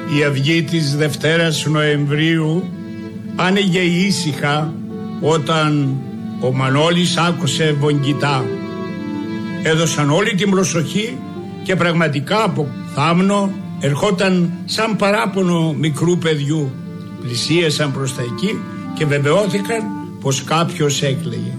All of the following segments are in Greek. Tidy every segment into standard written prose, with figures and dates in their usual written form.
Η αυγή της Δευτέρας Νοεμβρίου άνοιγε ήσυχα όταν ο Μανώλης άκουσε βογγητά. Έδωσαν όλη την προσοχή και πραγματικά από Θάμνο ερχόταν σαν παράπονο μικρού παιδιού. Πλησίασαν προς τα εκεί και βεβαιώθηκαν πως κάποιος έκλαιγε.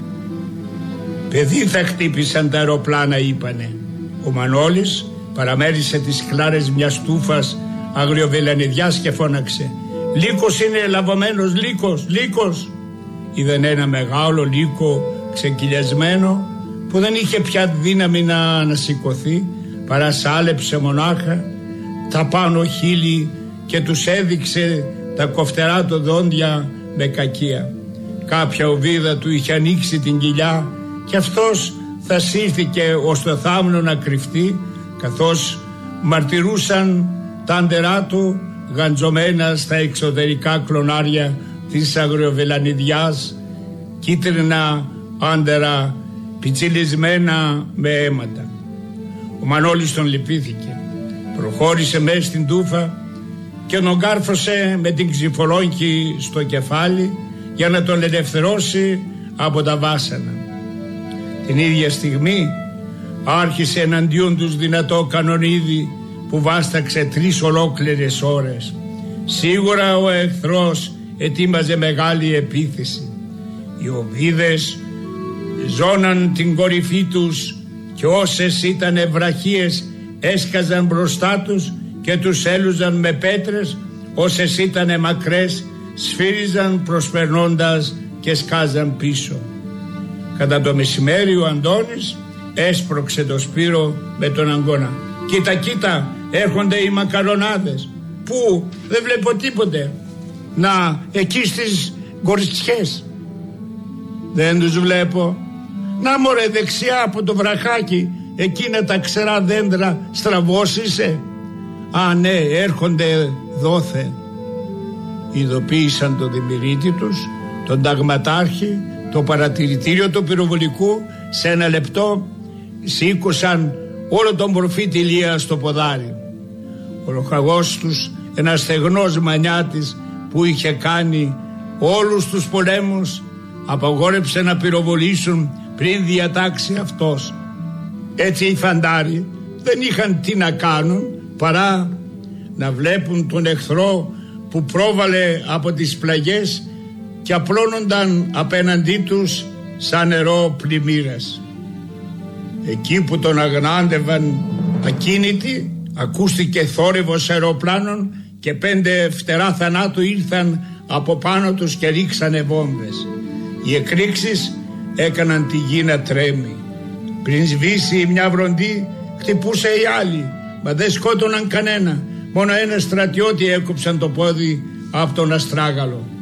«Παιδί, θα χτύπησαν τα αεροπλάνα», είπανε. Ο Μανώλης παραμέρισε τις κλάρες μιας τούφας αγριοβελανιδιάς και φώναξε: «Λύκος είναι λαβωμένος, λύκος, λύκος!» Είδαν ένα μεγάλο λύκο ξεκυλιασμένο που δεν είχε πια δύναμη να ανασηκωθεί, παρά σάλεψε μονάχα τα πάνω χείλη και τους έδειξε τα κοφτερά του δόντια με κακία. Κάποια οβίδα του είχε ανοίξει την κοιλιά και αυτός θα σύρθηκε ως το Θάμνο να κρυφτεί, καθώς μαρτυρούσαν τα άντερά του γαντζωμένα στα εξωτερικά κλονάρια της αγριοβελανιδιάς, κίτρινα άντερα πιτσιλισμένα με αίματα. Ο Μανώλης τον λυπήθηκε. Προχώρησε μέσα στην τούφα και τον κάρφωσε με την ξυφολόγχη στο κεφάλι για να τον ελευθερώσει από τα βάσανα. Την ίδια στιγμή άρχισε εναντίον τους δυνατό κανονίδι που βάσταξε 3 ολόκληρες ώρες. Σίγουρα ο εχθρός ετοίμαζε μεγάλη επίθεση. Οι οβίδες ζώναν την κορυφή τους και όσες ήταν βραχίες έσκαζαν μπροστά τους και τους έλουζαν με πέτρες, όσες ήταν μακρές σφύριζαν προσπερνώντας και σκάζαν πίσω. Κατά το μεσημέρι ο Αντώνης έσπρωξε το Σπύρο με τον αγκώνα. «Κοίτα, κοίτα, έρχονται οι μακαρονάδες». «Πού? Δεν βλέπω τίποτε». «Να, εκεί στις κοριτσιές». «Δεν τους βλέπω». «Να μωρέ, δεξιά από το βραχάκι, εκείνα τα ξερά δέντρα στραβώσισε». «Α, ναι, έρχονται δόθε». Ειδοποίησαν τον Δημηρίτη τους, τον ταγματάρχη, το παρατηρητήριο του πυροβολικού. Σε 1 λεπτό σήκωσαν όλο τον προφήτη Ηλία στο ποδάρι. Ο λοχαγός τους, ένας στεγνός μανιάτης που είχε κάνει όλους τους πολέμους, απαγόρεψε να πυροβολήσουν πριν διατάξει αυτός. Έτσι οι φαντάροι δεν είχαν τι να κάνουν παρά να βλέπουν τον εχθρό που πρόβαλε από τις πλαγιές και απλώνονταν απέναντί τους σαν νερό πλημμύρας. Εκεί που τον αγνάντευαν ακίνητοι, ακούστηκε θόρυβος αεροπλάνων και 5 φτερά θανάτου ήλθαν από πάνω τους και ρίξανε βόμβες. Οι εκρήξεις έκαναν τη γη να τρέμει. Πριν σβήσει μια βροντή χτυπούσε η άλλη, μα δεν σκότωναν κανένα. Μόνο ένα στρατιώτη έκοψαν το πόδι από τον αστράγαλο.